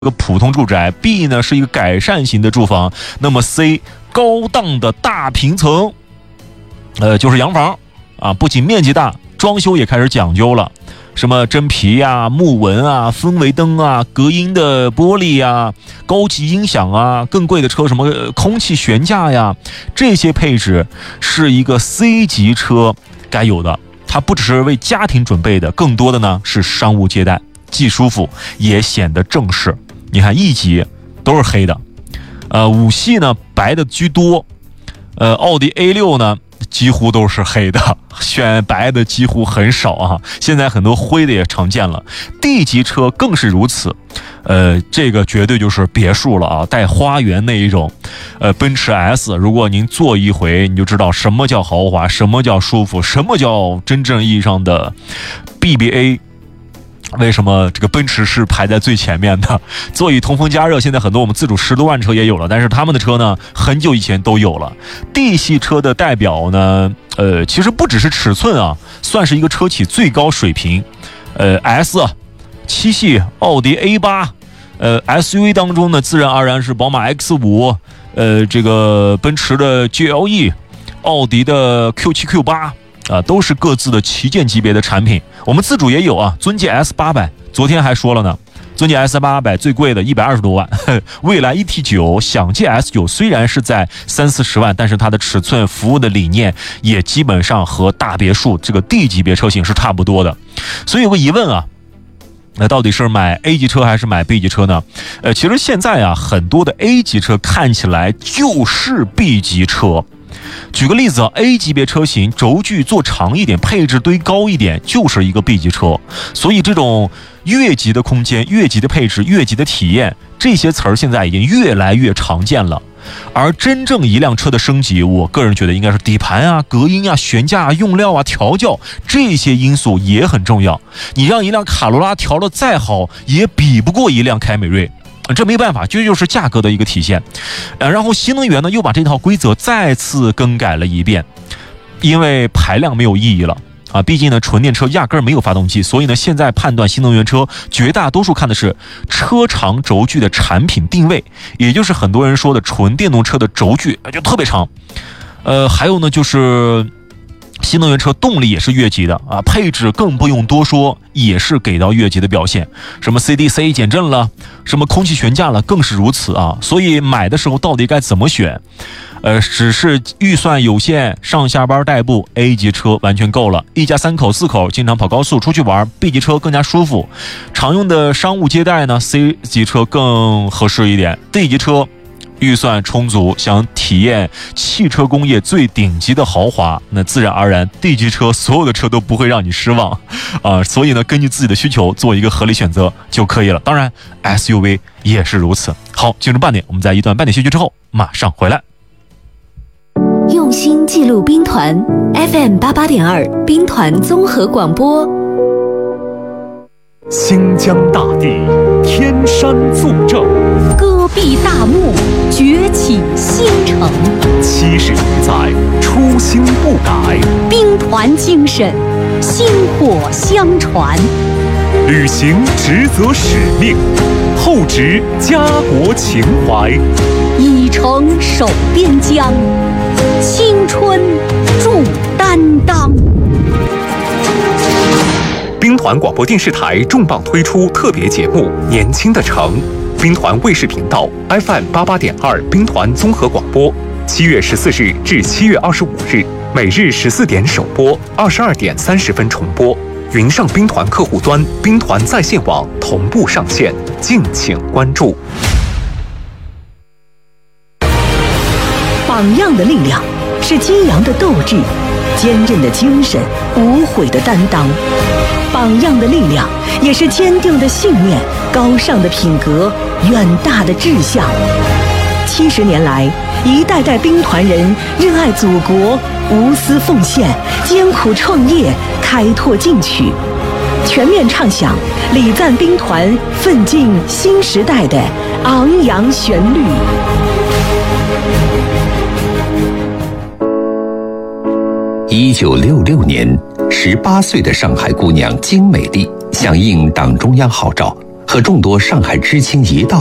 个普通住宅 ，B 呢是一个改善型的住房，那么 C 高档的大平层，就是洋房啊，不仅面积大，装修也开始讲究了。什么真皮呀、木纹啊、氛围灯啊、隔音的玻璃呀、高级音响啊，更贵的车什么空气悬架呀，这些配置是一个 C 级车该有的。它不只是为家庭准备的，更多的呢是商务接待，既舒服也显得正式。你看1级都是黑的，5系呢白的居多，奥迪 A6 呢几乎都是黑的，选白的几乎很少啊。现在很多灰的也常见了。D 级车更是如此，这个绝对就是别墅了啊，带花园那一种。奔驰 S， 如果您坐一回，你就知道什么叫豪华，什么叫舒服，什么叫真正意义上的 BBA。为什么这个奔驰是排在最前面的？座椅通风加热，现在很多我们自主10多万车也有了，但是他们的车呢，很久以前都有了。D 系车的代表呢，其实不只是尺寸啊，算是一个车企最高水平。7系奥迪 A8，SUV 当中呢，自然而然是宝马 X5，这个奔驰的 GLE， 奥迪的 Q7、Q8。都是各自的旗舰级别的产品，我们自主也有啊。尊界 S800， 昨天还说了呢，尊界 S800 最贵的120多万，蔚来 ET9、享界 S9 虽然是在30-40万，但是它的尺寸、服务的理念也基本上和大别墅这个 D 级别车型是差不多的。所以有个疑问啊，那到底是买 A 级车还是买 B 级车呢？其实现在啊，很多的 A 级车看起来就是 B 级车。举个例子啊 ，A 级别车型轴距做长一点，配置堆高一点，就是一个 B 级车。所以这种越级的空间、越级的配置、越级的体验，这些词儿现在已经越来越常见了。而真正一辆车的升级，我个人觉得应该是底盘啊、隔音啊、悬架啊、用料啊、调教这些因素也很重要。你让一辆卡罗拉调得再好，也比不过一辆凯美瑞。这没办法，这就是价格的一个体现。然后新能源呢又把这套规则再次更改了一遍，因为排量没有意义了啊，毕竟呢纯电车压根儿没有发动机，所以呢现在判断新能源车绝大多数看的是车长轴距的产品定位，也就是很多人说的纯电动车的轴距就特别长。还有呢就是新能源车动力也是越级的啊，配置更不用多说，也是给到越级的表现。什么 CDC 减震了，什么空气悬架了，更是如此啊。所以买的时候到底该怎么选？只是预算有限，上下班代步 A 级车完全够了，一家3口4口经常跑高速出去玩 B 级车更加舒服，常用的商务接待呢 C 级车更合适一点。 D 级车预算充足，想体验汽车工业最顶级的豪华，那自然而然 D 级车所有的车都不会让你失望啊。所以呢根据自己的需求做一个合理选择就可以了，当然 SUV 也是如此。好，进入半点，我们在一段半点休息之后马上回来。 用心记录兵团 FM 88.2兵团综合广播。 新疆大地，天山作证， 戈壁大幕，崛起新城。 70年载，初心不改， 兵团精神，薪火相传。 履行职责使命，厚植家国情怀， 以诚守边疆，青春铸担当。 兵团广播电视台重磅推出特别节目《年轻的城》，兵团卫视频道 FM 88.2兵团综合广播，7月14日至7月25日，每日14点首播，22点30分重播。云上兵团客户端、兵团在线网同步上线，敬请关注。 榜样的力量是激扬的斗志，坚韧的精神，无悔的担当。榜样的力量也是坚定的信念，高尚的品格，远大的志向。70年来，一代代兵团人热爱祖国，无私奉献，艰苦创业，开拓进取，全面唱响礼赞兵团奋进新时代的昂扬旋律。 1966年，18岁的上海姑娘金美丽响应党中央号召， 和众多上海知青一道